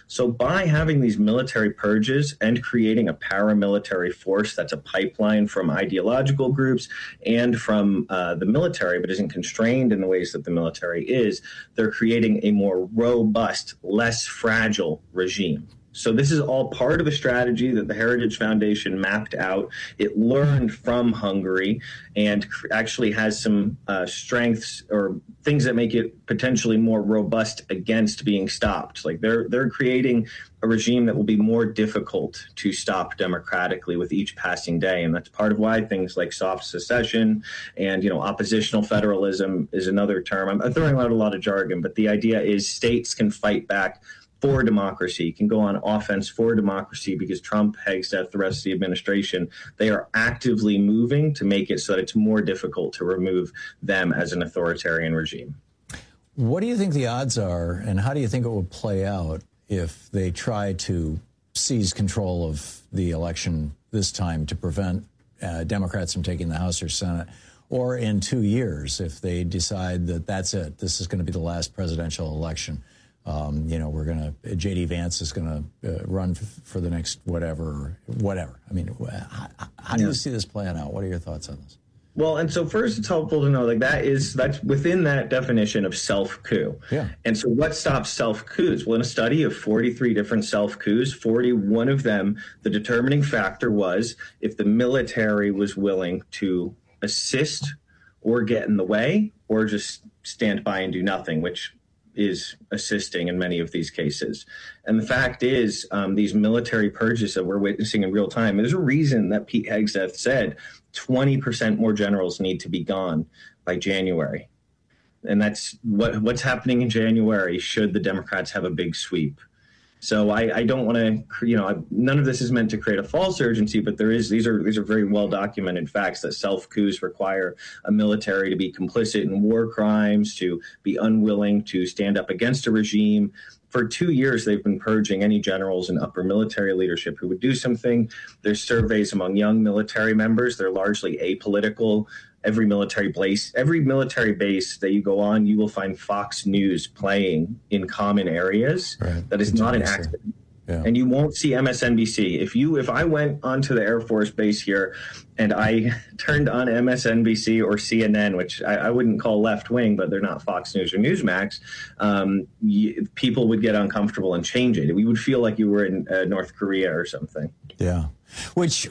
So by having these military purges and creating a paramilitary force that's a pipeline from ideological groups and from the military, but isn't constrained in the ways that the military is, they're creating a more robust, less fragile regime. So this is all part of a strategy that the Heritage Foundation mapped out. It learned from Hungary and actually has some strengths or things that make it potentially more robust against being stopped. Like they're creating a regime that will be more difficult to stop democratically with each passing day. And that's part of why things like soft secession and, oppositional federalism is another term. I'm throwing out a lot of jargon, but the idea is states can fight back for democracy, can go on offense for democracy, because Trump, Hegseth, the rest of the administration, they are actively moving to make it so that it's more difficult to remove them as an authoritarian regime. What do you think the odds are, and how do you think it will play out if they try to seize control of the election this time to prevent Democrats from taking the House or Senate, or in 2 years if they decide that that's it, this is going to be the last presidential election? J.D. Vance is going to run for the next whatever. I mean, how do you see this playing out? What are your thoughts on this? Well, and so first it's helpful to know that's within that definition of self-coup. Yeah. And so what stops self-coups? Well, in a study of 43 different self-coups, 41 of them, the determining factor was if the military was willing to assist or get in the way or just stand by and do nothing, which is assisting in many of these cases. And the fact is, these military purges that we're witnessing in real time, there's a reason that Pete Hegseth said 20% more generals need to be gone by January. And that's what's happening in January should the Democrats have a big sweep. So I don't want to, none of this is meant to create a false urgency, but these are very well documented facts that self-coups require a military to be complicit in war crimes, to be unwilling to stand up against a regime. For 2 years, they've been purging any generals and upper military leadership who would do something. There's surveys among young military members. They're largely apolitical. Every military base that you go on, you will find Fox News playing in common areas. Right. That is not an accident. Yeah. And you won't see MSNBC. If I went onto the Air Force Base here and I turned on MSNBC or CNN, which I wouldn't call left wing, but they're not Fox News or Newsmax, people would get uncomfortable and change it. We would feel like you were in North Korea or something. Yeah, which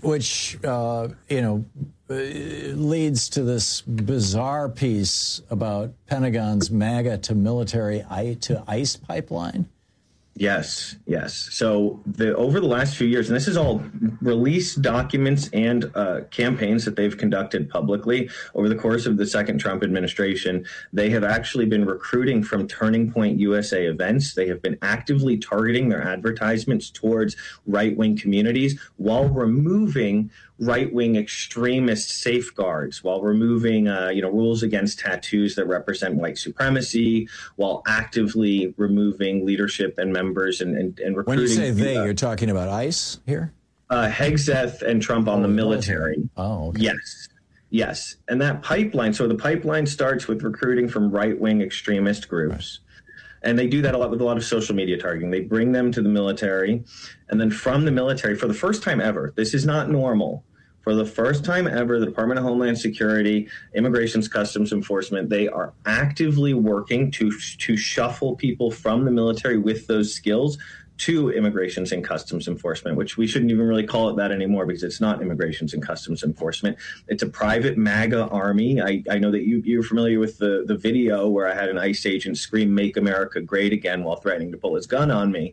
leads to this bizarre piece about Pentagon's MAGA to military to ICE pipeline. Yes. So over the last few years, and this is all released documents and campaigns that they've conducted publicly over the course of the second Trump administration, they have actually been recruiting from Turning Point USA events. They have been actively targeting their advertisements towards right-wing communities while removing right-wing extremist safeguards, while removing rules against tattoos that represent white supremacy, while actively removing leadership and members and recruiting. When you say they, you're talking about ICE here? Hegseth and Trump on the military. Oh, okay. Yes. And that pipeline, so the pipeline starts with recruiting from right-wing extremist groups. Right. And they do that a lot with a lot of social media targeting. They bring them to the military. And then from the military, for the first time ever, this is not normal. For the first time ever, the Department of Homeland Security, Immigrations Customs Enforcement, they are actively working to shuffle people from the military with those skills to Immigrations and Customs Enforcement, which we shouldn't even really call it that anymore because it's not Immigrations and Customs Enforcement. It's a private MAGA army. I know that you're familiar with the video where I had an ICE agent scream, "Make America Great Again," while threatening to pull his gun on me.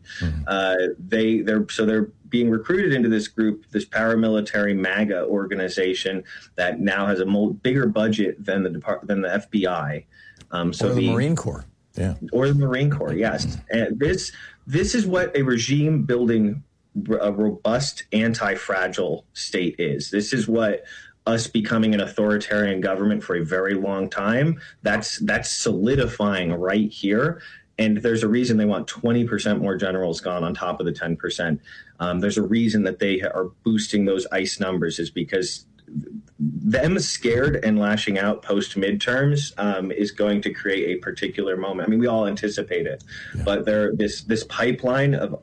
Mm-hmm. They're being recruited into this group, this paramilitary MAGA organization that now has a bigger budget than the FBI. Or the Marine Corps. Yeah. Or the Marine Corps, yes. And this is what a regime building a robust anti-fragile state is. This is what us becoming an authoritarian government for a very long time, that's solidifying right here. And there's a reason they want 20% more generals gone on top of the 10%. There's a reason that they are boosting those ICE numbers is because them scared and lashing out post midterms is going to create a particular moment. I mean, we all anticipate it, but this pipeline of